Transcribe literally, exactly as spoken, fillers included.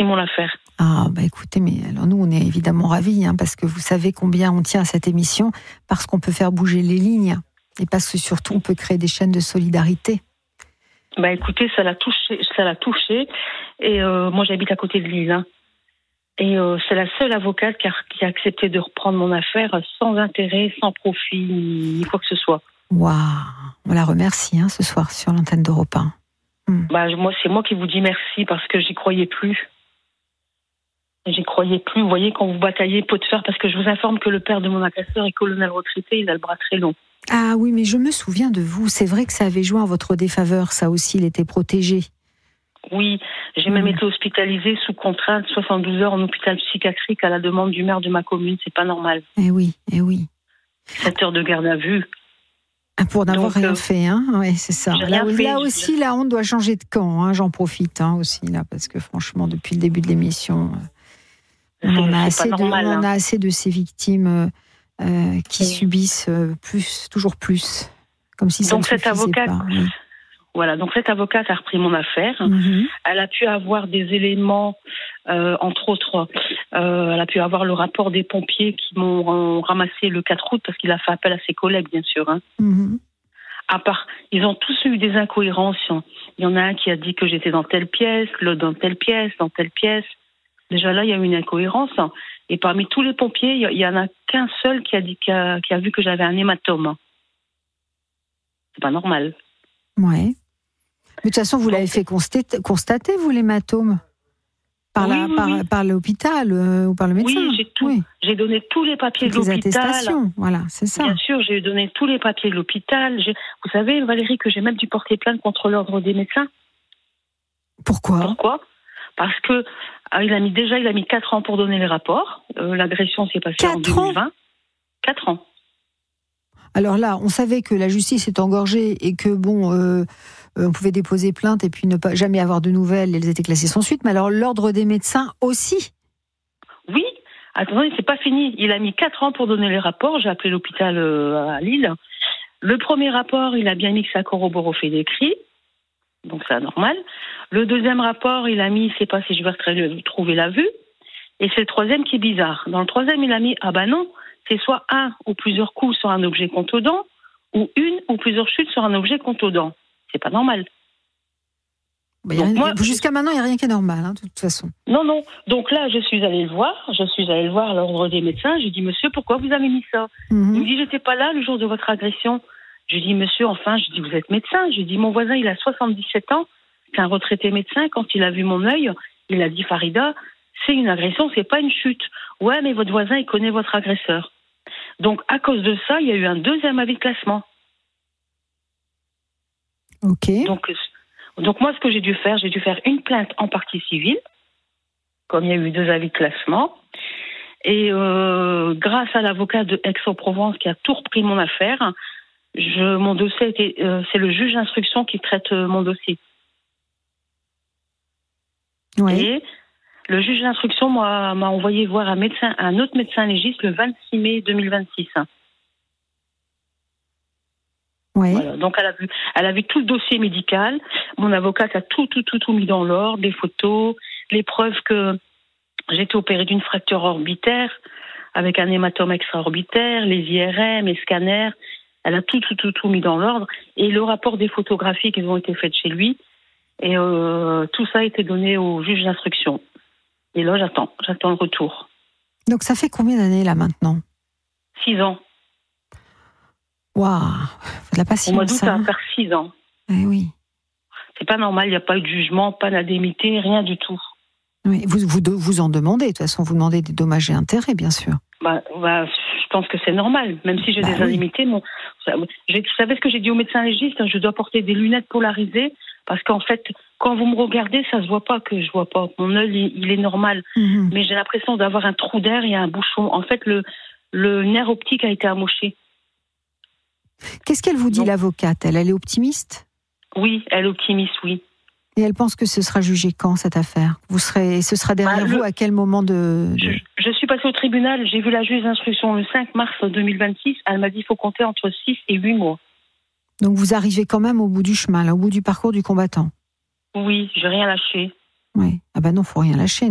pris mon affaire. Ah, bah écoutez, mais alors nous, on est évidemment ravis, hein, parce que vous savez combien on tient à cette émission, parce qu'on peut faire bouger les lignes, et parce que surtout, on peut créer des chaînes de solidarité. Bah écoutez, ça l'a touché, ça l'a touché, et euh, moi j'habite à côté de Lille, hein. Et euh, c'est la seule avocate qui a, qui a accepté de reprendre mon affaire sans intérêt, sans profit, ni quoi que ce soit. Waouh, on la remercie hein, ce soir sur l'antenne d'Europe un. Hmm. Bah, moi, c'est moi qui vous dis merci parce que j'y croyais plus. J'y croyais plus. Vous voyez, quand vous bataillez pot de fer, parce que je vous informe que le père de mon agresseur est colonel retraité, il a le bras très long. Ah oui, mais je me souviens de vous. C'est vrai que ça avait joué en votre défaveur, ça aussi, il était protégé. Oui, j'ai mmh. même été hospitalisée sous contrainte soixante-douze heures en hôpital psychiatrique à la demande du maire de ma commune. C'est pas normal. Eh oui, eh oui. sept heures de garde à vue. Ah, pour n'avoir Donc, rien euh, fait, hein. Ouais, c'est ça. Là, fait, là aussi, la honte doit changer de camp. Hein. J'en profite hein, aussi là, parce que franchement, depuis le début de l'émission, on en a assez normal, de, on en hein. a assez de ces victimes euh, qui oui. subissent euh, plus, toujours plus, comme si ça Donc ne cette avocate. pas. Oui. Voilà, donc cette avocate a repris mon affaire. Mm-hmm. Elle a pu avoir des éléments, euh, entre autres, euh, elle a pu avoir le rapport des pompiers qui m'ont ramassé le quatre août parce qu'il a fait appel à ses collègues, bien sûr. Hein. Mm-hmm. À part, ils ont tous eu des incohérences. Il y en a un qui a dit que j'étais dans telle pièce, l'autre dans telle pièce, dans telle pièce. Déjà là, il y a eu une incohérence. Et parmi tous les pompiers, il y en a qu'un seul qui a dit, qui a, qui a vu que j'avais un hématome. C'est pas normal. Ouais. Mais de toute façon, vous l'avez fait constater, constater vous, l'hématome par, oui, la, oui, par, oui. par l'hôpital euh, ou par le médecin. Oui, j'ai tout. Oui. J'ai donné tous les papiers Toutes de l'hôpital. Les attestations, voilà, c'est ça. Bien sûr, j'ai donné tous les papiers de l'hôpital. J'ai... Vous savez, Valérie, que j'ai même dû porter plainte contre l'ordre des médecins. Pourquoi Pourquoi Parce que ah, il a mis déjà, il a mis quatre ans pour donner les rapports. Euh, l'agression s'est passée en deux mille vingt. Quatre ans. Alors là, on savait que la justice est engorgée et que bon, euh, on pouvait déposer plainte et puis ne pas jamais avoir de nouvelles. Elles étaient classées sans suite. Mais alors l'ordre des médecins aussi. Oui. Attendez, c'est pas fini. Il a mis quatre ans pour donner les rapports. J'ai appelé l'hôpital euh, à Lille. Le premier rapport, il a bien mis que ça corrobore au fait d'écrit. Donc c'est normal. Le deuxième rapport, il a mis, je sais pas si je vais trouver la vue. Et c'est le troisième qui est bizarre. Dans le troisième, il a mis, ah ben non, c'est soit un ou plusieurs coups sur un objet contondant, ou une ou plusieurs chutes sur un objet contondant. C'est pas normal. Bah, Donc, rien, moi, jusqu'à maintenant, il n'y a rien qui est normal, hein, de toute façon. Non, non. Donc là, je suis allée le voir. Je suis allée le voir à l'ordre des médecins. J'ai dit, monsieur, pourquoi vous avez mis ça ? Mm-hmm. Il me dit, j'étais pas là le jour de votre agression. Je lui dis, monsieur, enfin, je dis, vous êtes médecin. Je lui dis, mon voisin, il a soixante-dix-sept ans. C'est un retraité médecin. Quand il a vu mon œil, il a dit, Farida, c'est une agression, c'est pas une chute. Ouais, mais votre voisin, il connaît votre agresseur. Donc, à cause de ça, il y a eu un deuxième avis de classement. Ok. Donc, donc moi, ce que j'ai dû faire, j'ai dû faire une plainte en partie civile, comme il y a eu deux avis de classement. Et euh, grâce à l'avocat de Aix-en-Provence qui a tout repris mon affaire, je, mon dossier a été, euh, c'est le juge d'instruction qui traite euh, mon dossier. Oui. Et le juge d'instruction m'a, m'a envoyé voir un médecin, un autre médecin légiste le vingt-six mai deux mille vingt-six. Oui. Voilà. Donc elle a vu, elle a vu tout le dossier médical. Mon avocate a tout, tout, tout, tout mis dans l'ordre, les photos, les preuves que j'ai été opérée d'une fracture orbitaire avec un hématome extra-orbitaire, les I R M, les scanners. Elle a tout, tout, tout, tout mis dans l'ordre. Et le rapport des photographies qui ont été faites chez lui. Et euh, tout ça a été donné au juge d'instruction. Et là, j'attends. J'attends le retour. Donc, ça fait combien d'années, là, maintenant ? Six ans. Waouh, faut de la patience. Au mois d'août, ça hein. va faire six ans. Eh oui. C'est pas normal, il n'y a pas eu de jugement, pas d'indemnité, rien du tout. Oui, vous, vous, vous en demandez, de toute façon, vous demandez des dommages et intérêts, bien sûr. Bah, bah, je pense que c'est normal, même si j'ai bah, des oui. indemnités. Mon, vous savez ce que j'ai dit au médecin légiste ? Je dois porter des lunettes polarisées, parce qu'en fait, quand vous me regardez, ça se voit pas que je vois pas. Mon œil, il est normal, mm-hmm. mais j'ai l'impression d'avoir un trou d'air et un bouchon. En fait, le, le nerf optique a été amoché. Qu'est-ce qu'elle vous dit, Donc, l'avocate ? Elle, elle est optimiste ? Oui, elle est optimiste, oui. Et elle pense que ce sera jugé quand, cette affaire ? Vous serez, ce sera derrière bah, vous le, à quel moment de... de... Je, je suis passée au tribunal, j'ai vu la juge d'instruction le cinq mars deux mille vingt-six. Elle m'a dit qu'il faut compter entre six et huit mois. Donc vous arrivez quand même au bout du chemin, là, au bout du parcours du combattant ? Oui, j'ai rien lâché. Oui. Ah ben non, il ne faut rien lâcher.